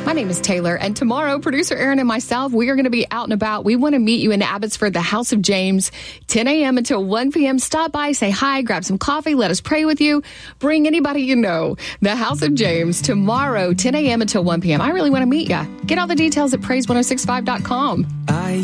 My name is Taylor, and tomorrow, producer Aaron and myself, we are going to be out and about. We want to meet you in Abbotsford, the House of James, 10 a.m. until 1 p.m. Stop by, say hi, grab some coffee, let us pray with you. Bring anybody you know. The House of James, tomorrow, 10 a.m. until 1 p.m. I really want to meet you. Get all the details at praise1065.com.